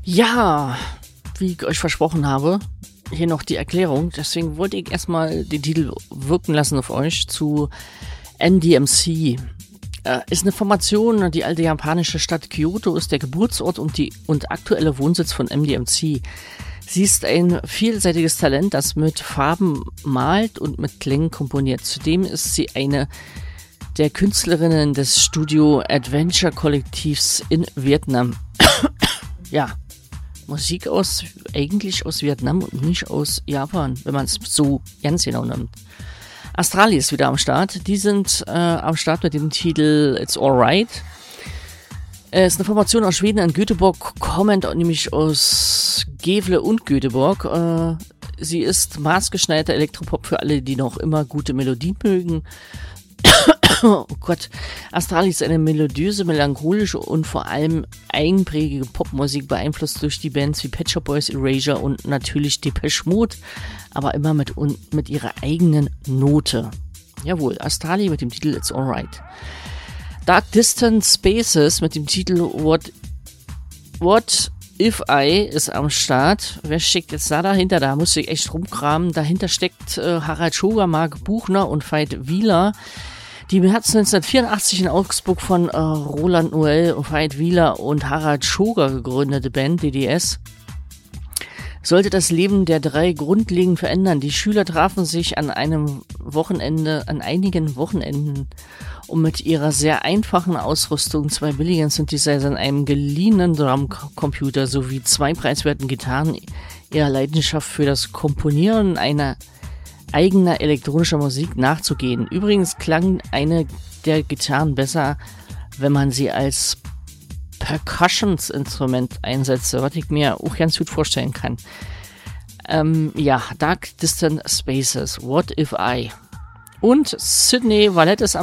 Ja, wie ich euch versprochen habe, hier noch die Erklärung. Deswegen wollte ich erstmal den Titel wirken lassen auf euch zu NDMC. Ist eine Formation, die alte japanische Stadt Kyoto ist der Geburtsort und aktuelle Wohnsitz von NDMC. Sie ist ein vielseitiges Talent, das mit Farben malt und mit Klängen komponiert. Zudem ist sie eine der Künstlerinnen des Studio Adventure Kollektivs in Vietnam. Ja, Musik eigentlich aus Vietnam und nicht aus Japan, wenn man es so ganz genau nimmt. Astrali ist wieder am Start. Die sind am Start mit dem Titel It's Alright. Es ist eine Formation aus Schweden und Göteborg, kommend nämlich aus Gävle und Göteborg. Sie ist maßgeschneiderter Elektropop für alle, die noch immer gute Melodien mögen. Oh Gott, Astrali ist eine melodiöse, melancholische und vor allem einprägige Popmusik, beeinflusst durch die Bands wie Pet Shop Boys, Erasure und natürlich Depeche Mode, aber immer mit ihrer eigenen Note. Jawohl, Astrali mit dem Titel It's Alright. Dark Distant Spaces mit dem Titel What If I ist am Start. Wer steckt jetzt da dahinter? Da musste ich echt rumkramen. Dahinter steckt Harald Schoger, Marc Buchner und Veit Wieler. Die im März 1984 in Augsburg von Roland Noel, Veit Wieler und Harald Schoger gegründete Band DDS sollte das Leben der drei grundlegend verändern. Die Schüler trafen sich an einigen Wochenenden, um mit ihrer sehr einfachen Ausrüstung, 2 billigen Synthesizern, einem geliehenen Drumcomputer sowie 2 preiswerten Gitarren ihrer Leidenschaft für das Komponieren einer eigener elektronischer Musik nachzugehen. Übrigens klang eine der Gitarren besser, wenn man sie als Percussions-Instrument einsetze, was ich mir auch ganz gut vorstellen kann. Ja, Dark Distant Spaces, What If I? Und Sydney Valette ist am